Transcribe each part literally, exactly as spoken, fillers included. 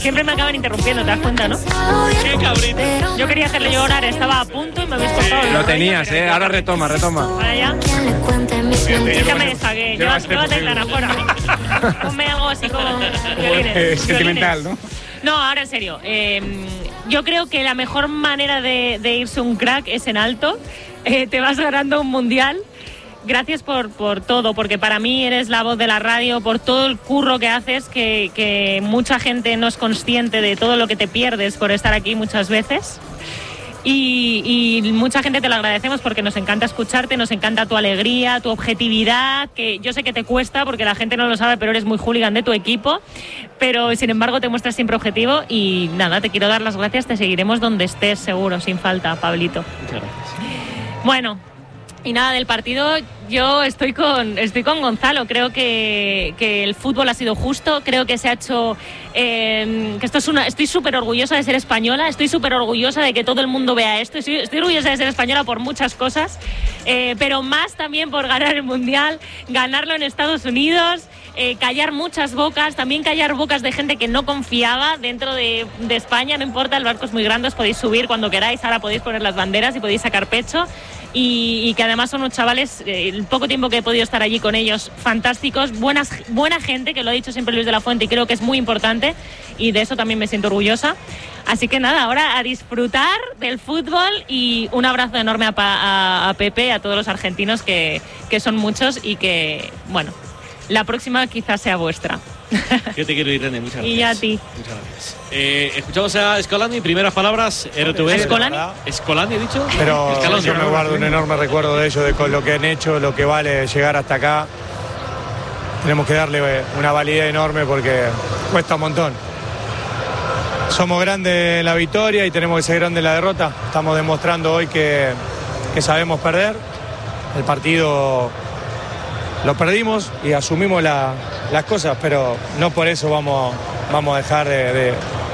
Siempre me acaban interrumpiendo, ¿te das cuenta, no? ¡Qué cabrito! Yo quería hacerle llorar, estaba a punto y me habéis cortado el Lo rollo, tenías, pero- ¿eh? Ahora retoma, retoma. Ahora ya. Ya me desfagué. Llévate Llévate posible. la afuera. Ponme algo así como violines. Eh, sentimental, violines. ¿no? No, ahora en serio. Eh, yo creo que la mejor manera de, de irse un crack es en alto. Eh, te vas ganando un mundial. Gracias por, por todo, porque para mí eres la voz de la radio, por todo el curro que haces, que, que mucha gente no es consciente de todo lo que te pierdes por estar aquí muchas veces. Y, y mucha gente te lo agradecemos porque nos encanta escucharte, nos encanta tu alegría, tu objetividad, que yo sé que te cuesta porque la gente no lo sabe, pero eres muy hooligan de tu equipo, pero sin embargo te muestras siempre objetivo y nada, te quiero dar las gracias, te seguiremos donde estés seguro, sin falta, Pablito. Muchas gracias. Bueno, y nada, del partido yo estoy con estoy con Gonzalo. Creo que, que el fútbol ha sido justo. Creo que se ha hecho... Eh, que esto es una... Estoy súper orgullosa de ser española. Estoy súper orgullosa de que todo el mundo vea esto. Estoy, estoy orgullosa de ser española por muchas cosas. Eh, pero más también por ganar el Mundial, ganarlo en Estados Unidos, eh, callar muchas bocas, también callar bocas de gente que no confiaba dentro de, de España. No importa, el barco es muy grande, os podéis subir cuando queráis. Ahora podéis poner las banderas y podéis sacar pecho. Y, y que además son unos chavales, eh, el poco tiempo que he podido estar allí con ellos, fantásticos, buenas, buena gente, que lo ha dicho siempre Luis de la Fuente y creo que es muy importante y de eso también me siento orgullosa. Así que nada, ahora a disfrutar del fútbol y un abrazo enorme a, a, a Pepe y a todos los argentinos que, que son muchos y que, bueno, la próxima quizás sea vuestra. Yo te quiero, Irene, muchas gracias. Y a ti. Muchas gracias. Eh, escuchamos a Scolani, primeras palabras, R T V. ¿Scolani? ¿Scolani he dicho? Pero Scaloni. yo me guardo un enorme recuerdo de ellos, de con lo que han hecho, lo que vale llegar hasta acá. Tenemos que darle una validez enorme porque cuesta un montón. Somos grandes en la victoria y tenemos que ser grandes en la derrota. Estamos demostrando hoy que, que sabemos perder. El partido lo perdimos y asumimos la, las cosas, pero no por eso vamos, vamos a dejar de, de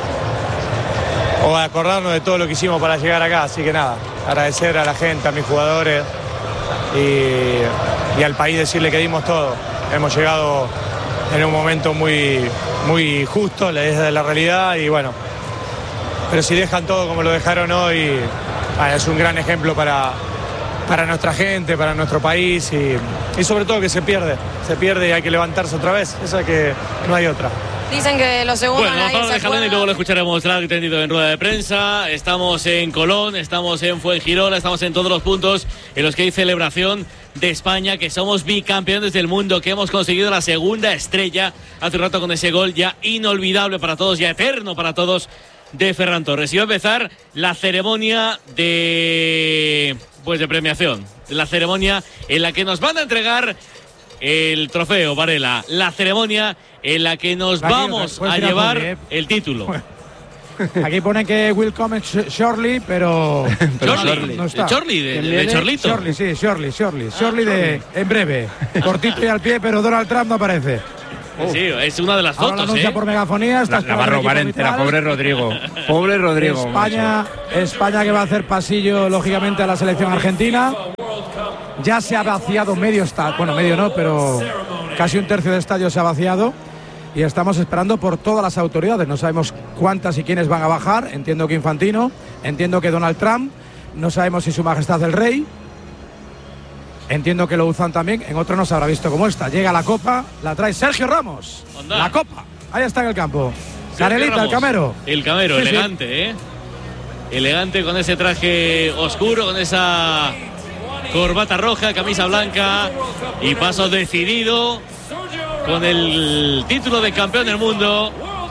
o a acordarnos de todo lo que hicimos para llegar acá. Así que nada, agradecer a la gente, a mis jugadores y, y al país, decirle que dimos todo. Hemos llegado en un momento muy, muy justo, desde la realidad, y bueno, pero si dejan todo como lo dejaron hoy, ah, es un gran ejemplo para, para nuestra gente, para nuestro país y, y sobre todo que se pierde, se pierde y hay que levantarse otra vez, esa que no hay otra. Dicen que los segundos Bueno, nadie Pablo se de Jalón y acuerda. luego lo escucharemos largo y tendido en rueda de prensa. Estamos en Colón, estamos en Fuengirola, estamos en todos los puntos en los que hay celebración de España, que somos bicampeones del mundo, que hemos conseguido la segunda estrella hace un rato con ese gol ya inolvidable para todos, ya eterno para todos, de Ferran Torres. Y va a empezar la ceremonia de pues de premiación, la ceremonia en la que nos van a entregar el trofeo, Varela, la ceremonia en la que nos Aquí, vamos puedes a tirar llevar por mí, ¿eh? el título. Aquí pone que will come sh- shortly, pero. Pero no, Shortly. no está. Shortly, de- ¿Quién de viene? Chorlito. Shortly, sí, Shortly, Shortly. Shortly de. En breve. Cortito y al pie, pero Donald Trump no aparece. Sí, es una de las Ahora lo fotos, anuncia ¿eh? por megafonía. Está La, la va a robar entera, pobre Rodrigo. Pobre Rodrigo. España, España que va a hacer pasillo, lógicamente, a la selección argentina. Ya se ha vaciado medio estadio, bueno, medio no, pero casi un tercio del estadio se ha vaciado. Y estamos esperando por todas las autoridades. No sabemos cuántas y quiénes van a bajar. Entiendo que Infantino, entiendo que Donald Trump, no sabemos si Su Majestad el Rey. Entiendo que lo usan también. En otro no se habrá visto como esta. Llega la copa, la trae Sergio Ramos. Onda. La copa, ahí está en el campo. Sergio Canelita, el Ramos. camero. El camero, Sí, sí. elegante, ¿eh? Elegante con ese traje oscuro, con esa corbata roja, camisa blanca y paso decidido con el título de campeón del mundo.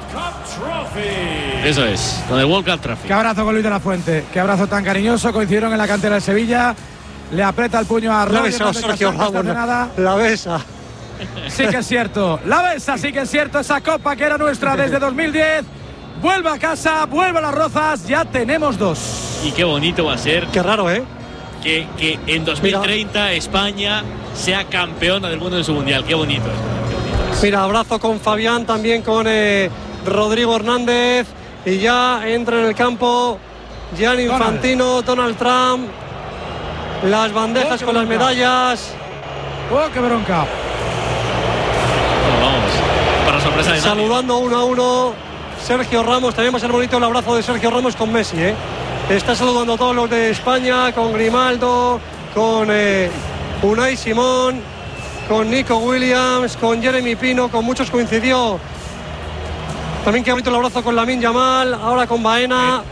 Eso es, con el World Cup Trophy. Qué abrazo con Luis de la Fuente, qué abrazo tan cariñoso. Coincidieron en la cantera de Sevilla. Le aprieta el puño a La Roger, besa no te Sergio casas, no te hace Ramos, nada. la besa. Sí que es cierto, la besa, sí que es cierto. Esa copa que era nuestra desde dos mil diez vuelve a casa, vuelve a las Rozas, ya tenemos dos. Y qué bonito va a ser. Qué raro, ¿eh? Que, que en dos mil treinta España sea campeona del mundo en su mundial. Qué bonito es. Qué bonito es. Mira, abrazo con Fabián, también con eh, Rodrigo Hernández. Y ya entra en el campo Gianni Infantino, Donald Trump. Las bandejas Oh, con las bronca. medallas. ¡Oh, qué bronca! Bueno, vamos. Para sorpresa de nadie. Saludando uno a uno. Sergio Ramos. También va a ser bonito el abrazo de Sergio Ramos con Messi, ¿eh? Está saludando a todos los de España, con Grimaldo, con eh, Unai Simón, con Nico Williams, con Jeremy Pino, con muchos coincidió. También que bonito el abrazo con Lamine Yamal, ahora con Baena.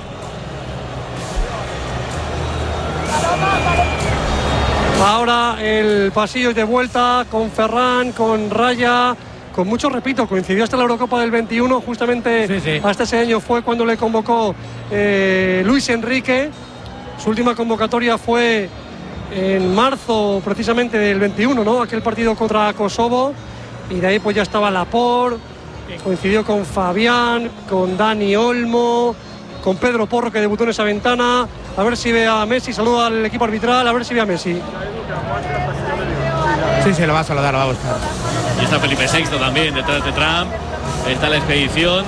Ahora el pasillo de vuelta con Ferran, con Raya, con muchos, repito, coincidió hasta la Eurocopa del veintiuno, justamente sí, sí. Hasta ese año fue cuando le convocó eh, Luis Enrique. Su última convocatoria fue en marzo precisamente del veintiuno, ¿no? Aquel partido contra Kosovo, y de ahí pues ya estaba Laporte, coincidió con Fabián, con Dani Olmo, con Pedro Porro, que debutó en esa ventana. A ver si ve a Messi, saluda al equipo arbitral, a ver si ve a Messi. Sí, sí, lo va a saludar, lo va a buscar. Y está Felipe sexto también detrás de Trump. Está la expedición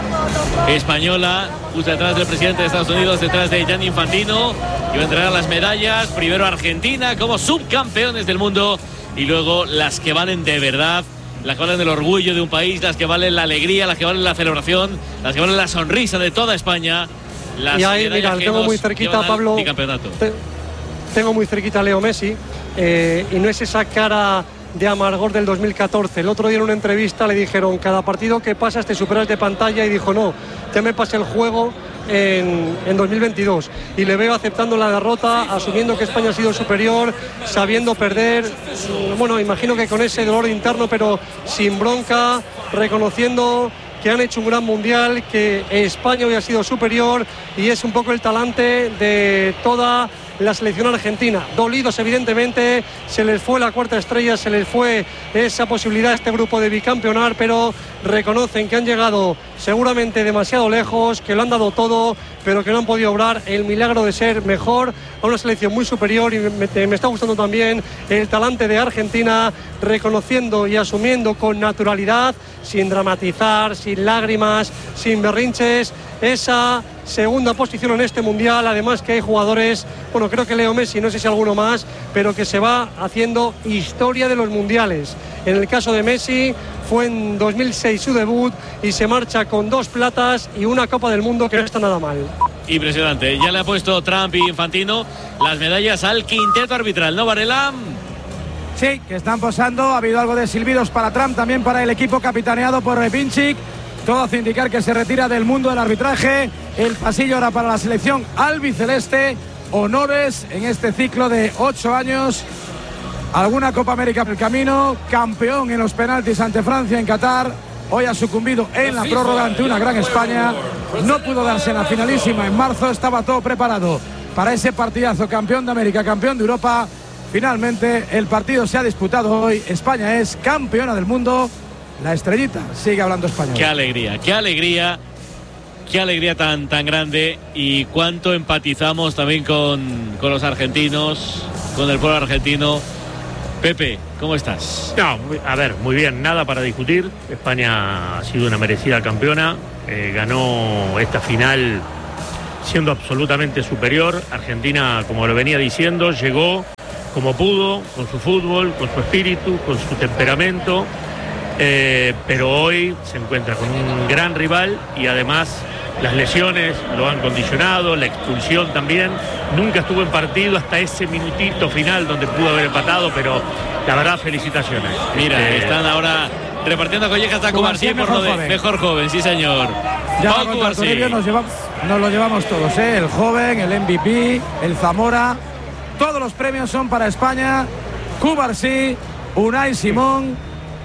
española justo detrás del presidente de Estados Unidos, detrás de Gianni Infantino, y va a entregar las medallas. Primero Argentina como subcampeones del mundo, y luego las que valen de verdad, las que valen del orgullo de un país, las que valen la alegría, las que valen la celebración, las que valen la sonrisa de toda España. Las y ahí, mira, tengo muy cerquita, Pablo, te, tengo muy cerquita a Leo Messi, eh, y no es esa cara de amargor del dos mil catorce. El otro día en una entrevista le dijeron: cada partido que pasas te superas de pantalla, y dijo: no, ya me pasé el juego en, en dos mil veintidós, y le veo aceptando la derrota, asumiendo que España ha sido superior, sabiendo perder, bueno, imagino que con ese dolor interno, pero sin bronca, reconociendo que han hecho un gran mundial, que España hoy ha sido superior, y es un poco el talante de toda la selección argentina. Dolidos evidentemente, se les fue la cuarta estrella, se les fue esa posibilidad a este grupo de bicampeonar, pero reconocen que han llegado seguramente demasiado lejos, que lo han dado todo, pero que no han podido obrar el milagro de ser mejor a una selección muy superior. Y me, me está gustando también el talante de Argentina, reconociendo y asumiendo con naturalidad, sin dramatizar, sin lágrimas, sin berrinches, esa segunda posición en este mundial. Además que hay jugadores, bueno, creo que Leo Messi, no sé si alguno más, pero que se va haciendo historia de los mundiales. En el caso de Messi fue en dos mil seis su debut, y se marcha con dos platas y una Copa del Mundo, que no está nada mal. Impresionante. Ya le ha puesto Trump y Infantino las medallas al quinteto arbitral, ¿no, Varela? Sí, que están posando. Ha habido algo de silbidos para Trump, también para el equipo capitaneado por Repincic. Todo hace indicar que se retira del mundo del arbitraje. El pasillo ahora para la selección albiceleste. Honores en este ciclo de ocho años. Alguna Copa América por el camino. Campeón en los penaltis ante Francia en Qatar. Hoy ha sucumbido en la prórroga ante una gran España. No pudo darse en la finalísima en marzo. Estaba todo preparado para ese partidazo. Campeón de América, campeón de Europa. Finalmente el partido se ha disputado hoy. España es campeona del mundo. La estrellita sigue hablando español. Qué alegría, qué alegría, qué alegría tan, tan grande, y cuánto empatizamos también con, con los argentinos, con el pueblo argentino. Pepe, ¿cómo estás? No, a ver, muy bien, nada para discutir. España ha sido una merecida campeona, eh, ganó esta final siendo absolutamente superior. Argentina, como lo venía diciendo, llegó como pudo, con su fútbol, con su espíritu, con su temperamento. Eh, pero hoy se encuentra con un gran rival, y además las lesiones lo han condicionado, la expulsión también. Nunca estuvo en partido hasta ese minutito final donde pudo haber empatado, pero la verdad, felicitaciones. Mira, eh, están ahora repartiendo collejas a Cubarsí por lo de joven. Mejor joven, sí señor. Ya contra Toribio nos, llevamos, nos lo llevamos todos, ¿eh? El joven, el M V P, el Zamora. Todos los premios son para España. Cubarsí, Unai Simón,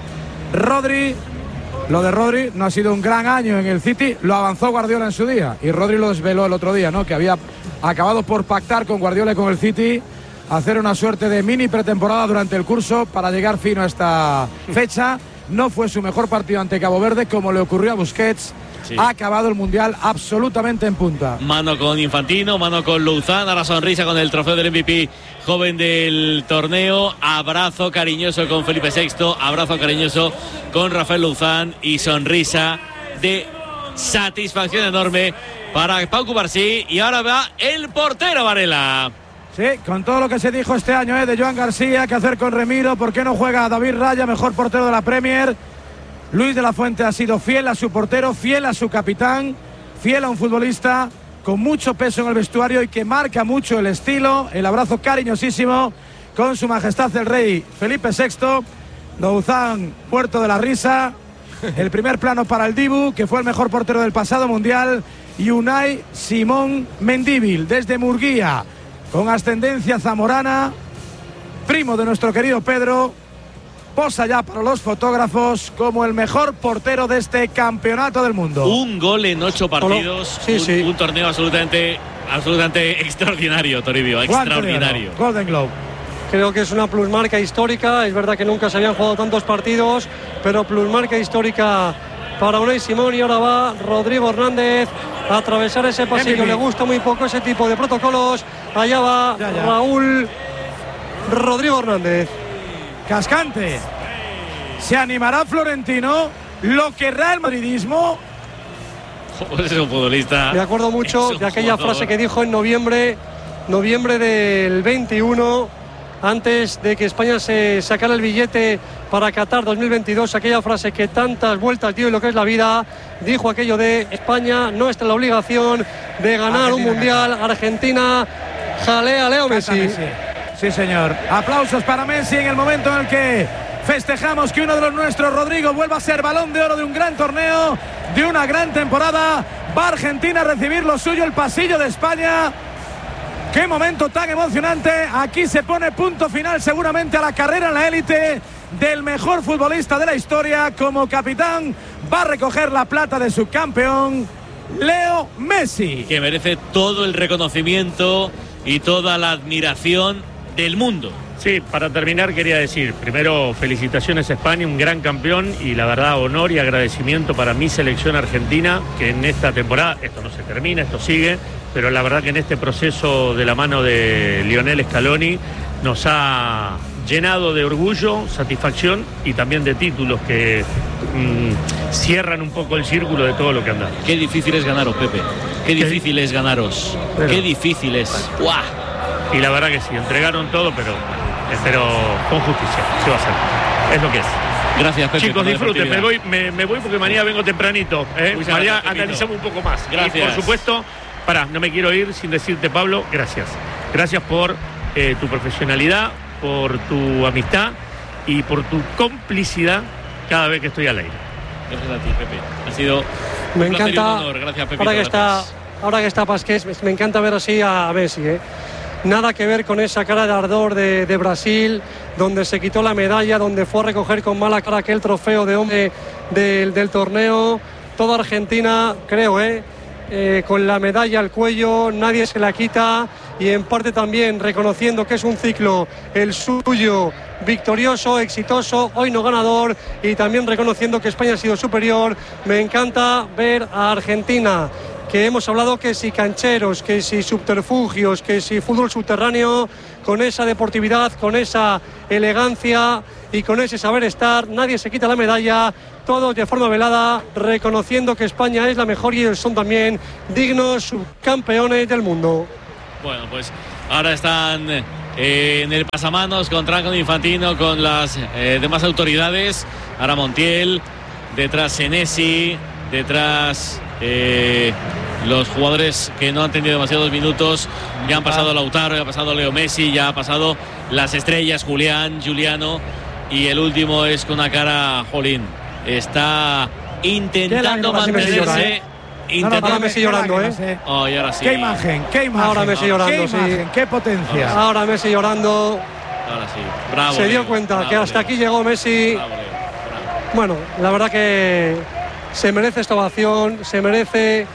Rodri. Lo de Rodri no ha sido un gran año en el City, lo avanzó Guardiola en su día, y Rodri lo desveló el otro día, ¿no? Que había acabado por pactar con Guardiola y con el City, hacer una suerte de mini pretemporada durante el curso para llegar fino a esta fecha. No fue su mejor partido ante Cabo Verde, como le ocurrió a Busquets. Sí. Ha acabado el Mundial absolutamente en punta. Mano con Infantino, mano con Luzán, ahora sonrisa con el trofeo del M V P joven del torneo. Abrazo cariñoso con Felipe sexto, abrazo cariñoso con Rafael Luzán, y sonrisa de satisfacción enorme para Pau Cubarsí. Y ahora va el portero, Varela. Sí, con todo lo que se dijo este año, ¿eh? De Joan García, qué hacer con Remiro, por qué no juega David Raya, mejor portero de la Premier. Luis de la Fuente ha sido fiel a su portero, fiel a su capitán, fiel a un futbolista con mucho peso en el vestuario y que marca mucho el estilo. El abrazo cariñosísimo con su majestad el rey Felipe sexto. Douzan, Puerto de la Risa. El primer plano para el Dibu, que fue el mejor portero del pasado mundial. Y Unai Simón Mendívil, desde Murguía, con ascendencia zamorana, primo de nuestro querido Pedro. Posa ya para los fotógrafos como el mejor portero de este campeonato del mundo. Un gol en ocho partidos. Sí, un, sí. un torneo absolutamente, absolutamente extraordinario, Toribio. Extraordinario. Golden Globe. Creo que es una plusmarca histórica. Es verdad que nunca se habían jugado tantos partidos, pero plusmarca histórica para Unai Simón. Y ahora va Rodrigo Hernández a atravesar ese pasillo. M V P. Le gusta muy poco ese tipo de protocolos. Allá va ya, ya. Raúl Rodrigo Hernández. Cascante. ¿Se animará Florentino? ¿Lo querrá el madridismo? Pues es un futbolista. Me acuerdo mucho de aquella jugador. frase que dijo en noviembre, noviembre del veintiuno, antes de que España se sacara el billete para Qatar dos mil veintidós, aquella frase que tantas vueltas dio en lo que es la vida. Dijo aquello de: España no está en la obligación de ganar Argentina, un mundial. Qatar. Argentina jalea a Leo Messi. Messi. Sí, señor. Aplausos para Messi en el momento en el que festejamos que uno de los nuestros, Rodrigo, vuelva a ser balón de oro de un gran torneo, de una gran temporada. Va Argentina a recibir lo suyo, el pasillo de España. Qué momento tan emocionante. Aquí se pone punto final seguramente a la carrera en la élite del mejor futbolista de la historia. Como capitán va a recoger la plata de su campeón, Leo Messi, que merece todo el reconocimiento y toda la admiración del mundo. Sí, para terminar quería decir, primero felicitaciones a España, un gran campeón, y la verdad honor y agradecimiento para mi selección argentina, que en esta temporada, esto no se termina, esto sigue, pero la verdad que en este proceso de la mano de Lionel Scaloni nos ha llenado de orgullo, satisfacción y también de títulos que mmm, cierran un poco el círculo de todo lo que anda. Qué difícil es ganaros, Pepe. Qué difícil es ganaros. Pero, Qué difícil es. ¡Guau! Y la verdad que sí, entregaron todo, pero, pero con justicia. Se va a hacer. Es lo que es. Gracias, Pepe. Chicos, disfruten. Me voy, me, me voy porque mañana vengo tempranito. ¿eh? Mañana analizamos un poco más. Gracias. Y por supuesto, pará, no me quiero ir sin decirte, Pablo, gracias. Gracias por eh, tu profesionalidad, por tu amistad y por tu complicidad cada vez que estoy al aire. Gracias a ti, Pepe. Ha sido me un encanta. placer y un honor. Gracias, Pepe. Ahora que está, ahora que está Pasqués, me encanta ver así a Messi, ¿eh? Nada que ver con esa cara de ardor de, de Brasil, donde se quitó la medalla, donde fue a recoger con mala cara aquel trofeo de hombre del, del torneo. Toda Argentina, creo, ¿eh? Eh, con la medalla al cuello, nadie se la quita, y en parte también reconociendo que es un ciclo el suyo victorioso, exitoso, hoy no ganador, y también reconociendo que España ha sido superior. Me encanta ver a Argentina, que hemos hablado que si cancheros, que si subterfugios, que si fútbol subterráneo, con esa deportividad, con esa elegancia y con ese saber estar, nadie se quita la medalla, todos de forma velada, reconociendo que España es la mejor y ellos son también dignos subcampeones del mundo. Bueno, pues ahora están eh, en el pasamanos con Tranco Infantino, con las eh, demás autoridades. Ahora Montiel, detrás Senesi, detrás eh, los jugadores que no han tenido demasiados minutos. Ya han pasado Lautaro, ya ha pasado Leo Messi, ya ha pasado las estrellas Julián, Juliano, y el último es con una cara, jolín, está intentando mantenerse. Intentando... No, no, ahora Messi llorando, ¿eh? Oh, y ahora sí. Qué imagen, qué imagen. Ahora Messi llorando, qué imagen, sí. Qué potencia. Ahora, ahora Messi llorando. Ahora sí. Bravo. Se dio cuenta bravo, que hasta Leo. Aquí llegó Messi. Bravo, bravo. Bueno, la verdad que se merece esta ovación, se merece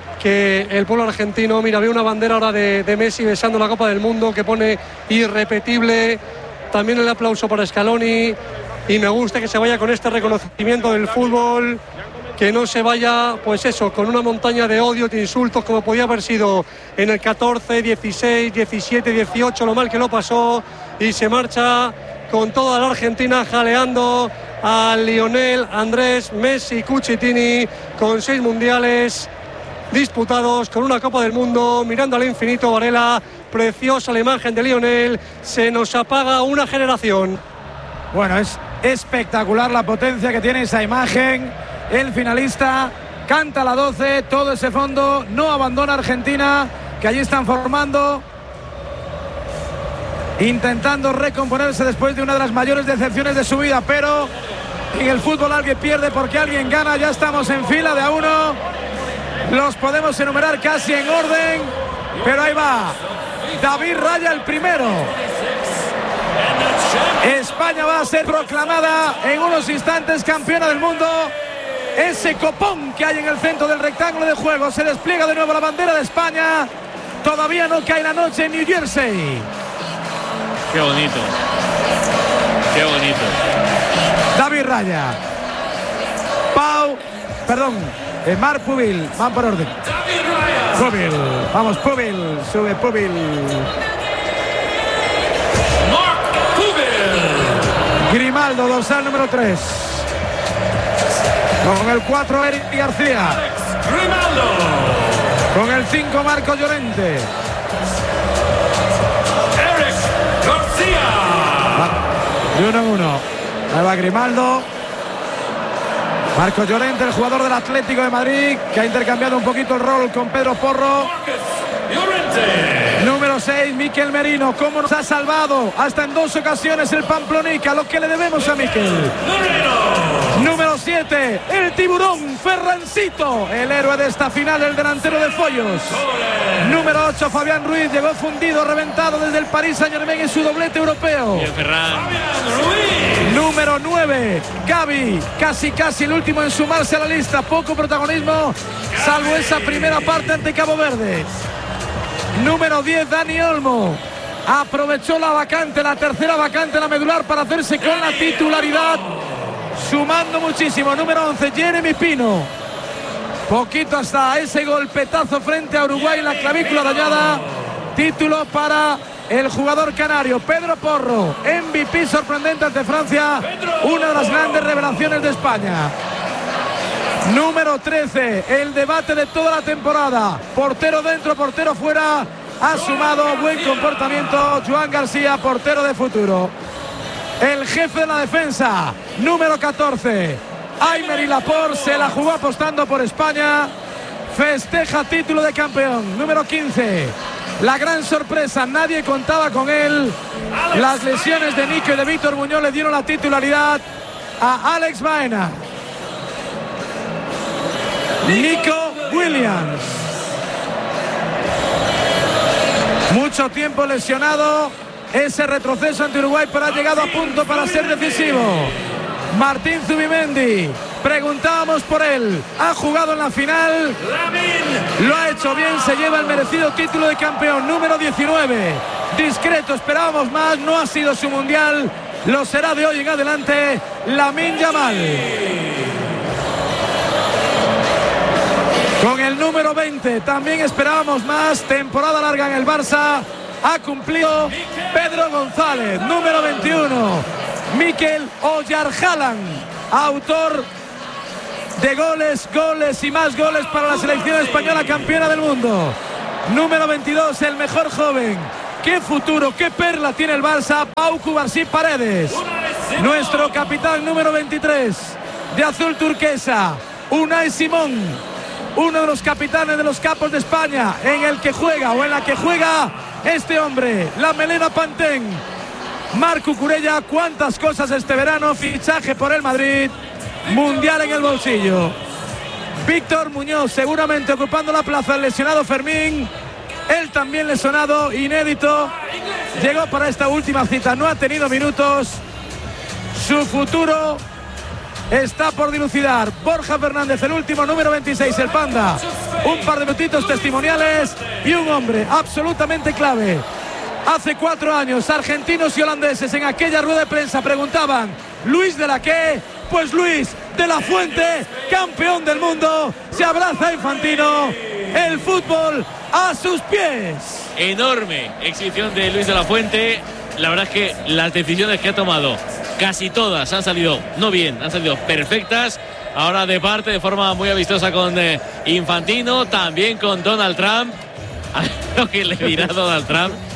que el pueblo argentino, mira, ve una bandera ahora de, de Messi besando la Copa del Mundo que pone irrepetible. También el aplauso para Scaloni, y me gusta que se vaya con este reconocimiento del fútbol, que no se vaya, pues eso, con una montaña de odio, de insultos, como podía haber sido en el catorce, dieciséis, diecisiete, dieciocho, lo mal que lo pasó, y se marcha con toda la Argentina jaleando a Lionel Andrés Messi Cucitini, con seis mundiales disputados, con una Copa del Mundo, mirando al infinito. Varela, preciosa la imagen de Lionel. Se nos apaga una generación. Bueno, es espectacular la potencia que tiene esa imagen. El finalista canta la doce, todo ese fondo, no abandona Argentina, que allí están formando, intentando recomponerse después de una de las mayores decepciones de su vida, pero en el fútbol alguien pierde porque alguien gana. Ya estamos en fila de a uno, los podemos enumerar casi en orden, pero ahí va David Raya, el primero. España va a ser proclamada en unos instantes campeona del mundo. Ese copón que hay en el centro del rectángulo de juego, se despliega de nuevo la bandera de España. Todavía no cae la noche en New Jersey. Qué bonito, qué bonito. David Raya, Pau, perdón, eh, Marc Pubil, van por orden. Pubil, vamos Pubil, sube Pubil. Marc Pubil. Grimaldo, dorsal número tres. Con el cuatro, Eric García. Grimaldo. Con el cinco, Marco Llorente. Eric García. De uno en uno. Ahí va Grimaldo. Marco Llorente, el jugador del Atlético de Madrid, que ha intercambiado un poquito el rol con Pedro Porro. Número seis, Miquel Merino. Cómo nos ha salvado hasta en dos ocasiones el Pamplonica, lo que le debemos a Miquel. Número siete, el tiburón Ferrancito, el héroe de esta final, el delantero de Follos. Número ocho, Fabián Ruiz, llegó fundido, reventado desde el Paris Saint-Germain en su doblete europeo. Bien, Ferran. Número nueve, Gavi, casi casi el último en sumarse a la lista, poco protagonismo, salvo esa primera parte ante Cabo Verde. Número diez, Dani Olmo, aprovechó la vacante, la tercera vacante, la medular, para hacerse con la titularidad, sumando muchísimo. Número once, Jeremy Pino, poquito hasta ese golpetazo frente a Uruguay en la clavícula dañada. Título para el jugador canario. Pedro Porro, M V P sorprendente ante Francia, una de las grandes revelaciones de España. Número trece, el debate de toda la temporada, portero dentro, portero fuera, ha sumado buen comportamiento Joan García, portero de futuro. El jefe de la defensa, número catorce, Aymeric Laporte, se la jugó apostando por España, festeja título de campeón. Número quince, la gran sorpresa, nadie contaba con él, las lesiones de Nico y de Víctor Muñoz le dieron la titularidad a Alex Baena. Nico Williams, mucho tiempo lesionado, ese retroceso ante Uruguay, pero ha llegado a punto para ser decisivo. Martín Zubimendi, preguntábamos por él, ha jugado en la final, lo ha hecho bien, se lleva el merecido título de campeón. Número diecinueve, discreto, esperábamos más, no ha sido su mundial, lo será de hoy en adelante, Lamine Yamal. Con el número veinte también esperábamos más, temporada larga en el Barça, ha cumplido Pedro González. Número veintiuno, Mikel Oyarzabal, autor de goles, goles y más goles para la selección española, campeona del mundo. Número veintidós, el mejor joven, qué futuro, qué perla tiene el Barça, Pau Cubarsí Paredes. Nuestro capitán número veintitrés, de azul turquesa, Unai Simón, uno de los capitanes de los capos de España, en el que juega o en la que juega este hombre, la melena Pantén. Marc Cucurella, cuántas cosas este verano, fichaje por el Madrid, mundial en el bolsillo. Víctor Muñoz, seguramente ocupando la plaza del lesionado Fermín, él también lesionado, inédito, llegó para esta última cita, no ha tenido minutos, su futuro está por dilucidar. Borja Fernández, el último, número veintiséis, el Panda. Un par de minutitos testimoniales y un hombre absolutamente clave. Hace cuatro años, argentinos y holandeses en aquella rueda de prensa preguntaban, ¿Luis de la qué? Pues Luis de la Fuente, campeón del mundo. Se abraza a Infantino. El fútbol a sus pies. Enorme exhibición de Luis de la Fuente. La verdad es que las decisiones que ha tomado, casi todas han salido, no bien, han salido perfectas. Ahora de parte, de forma muy amistosa con eh, Infantino, también con Donald Trump. A lo que le dirá Donald Trump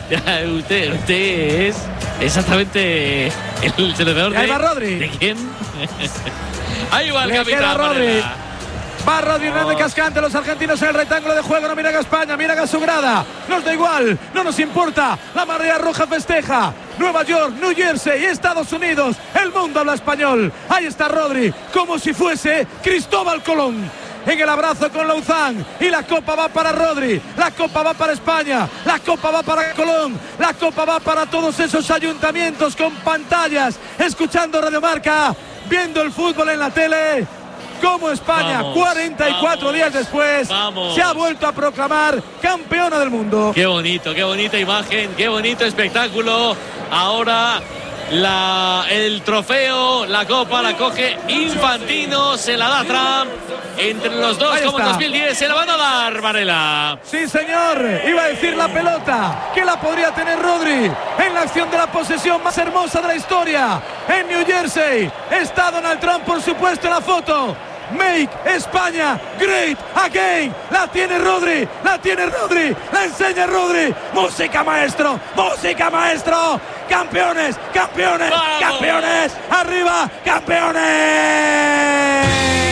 usted, usted es exactamente el seleccionador de, ahí va Rodri. ¿De quién? Ahí va el Le capitán. queda Rodri. Varela. Va Rodri Hernández Cascante, los argentinos en el rectángulo de juego. No miran a España, miran a su grada. Nos da igual, no nos importa. La marea roja festeja. Nueva York, New Jersey, Estados Unidos. El mundo habla español. Ahí está Rodri, como si fuese Cristóbal Colón. En el abrazo con Lauzán. Y la copa va para Rodri. La copa va para España. La copa va para Colón. La copa va para todos esos ayuntamientos con pantallas. Escuchando Radio Marca. Viendo el fútbol en la tele. Como España, vamos, cuarenta y cuatro vamos, días después, vamos. se ha vuelto a proclamar campeona del mundo. Qué bonito, qué bonita imagen, qué bonito espectáculo. Ahora la, el trofeo, la copa la coge Infantino, se la da Trump. Entre los dos, como en dos mil diez, se la van a dar, Varela. Sí, señor. Iba a decir la pelota, que la podría tener Rodri en la acción de la posesión más hermosa de la historia. En New Jersey está Donald Trump, por supuesto, en la foto. Make España great again. La tiene Rodri, la tiene Rodri, la enseña Rodri. Música, maestro, música, maestro. Campeones, campeones, ¡vamos! Campeones. Arriba, campeones.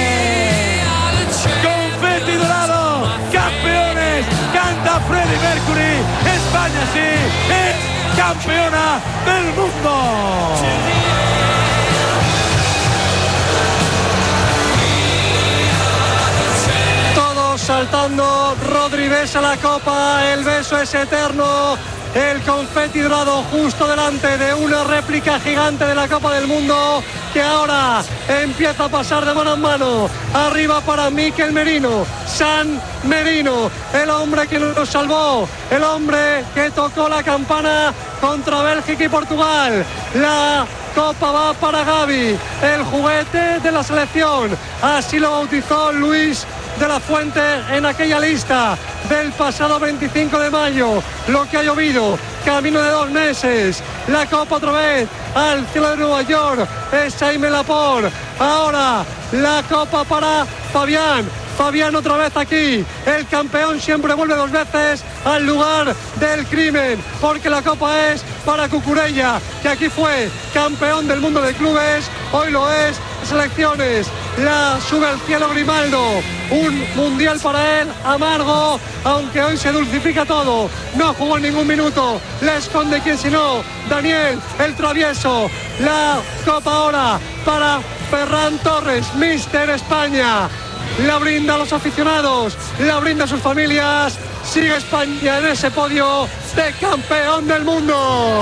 Confeti dorado, campeones. Canta Freddie Mercury. España sí es campeona del mundo. Saltando, Rodri besa la copa, el beso es eterno, el confeti dorado justo delante de una réplica gigante de la Copa del Mundo que ahora empieza a pasar de mano en mano. Arriba para Mikel Merino, San Merino, el hombre que nos salvó, el hombre que tocó la campana contra Bélgica y Portugal. La copa va para Gavi, el juguete de la selección, así lo bautizó Luis de la Fuente en aquella lista del pasado veinticinco de mayo. Lo que ha llovido, camino de dos meses, la copa otra vez al cielo de Nueva York, es Jaime Laporte. Ahora la copa para Fabián. Fabián otra vez aquí, el campeón siempre vuelve dos veces al lugar del crimen, porque la copa es para Cucurella, que aquí fue campeón del mundo de clubes, hoy lo es selecciones. La sube al cielo Grimaldo, un mundial para él amargo, aunque hoy se dulcifica todo. No jugó en ningún minuto, le esconde quien si no, Daniel el travieso. La copa ahora para Ferran Torres, míster España. La brinda a los aficionados, la brinda a sus familias. Sigue España en ese podio de campeón del mundo.